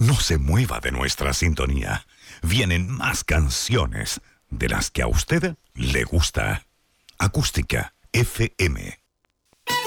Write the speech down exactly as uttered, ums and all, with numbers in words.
No se mueva de nuestra sintonía. Vienen más canciones de las que a usted le gusta. Acústica F M.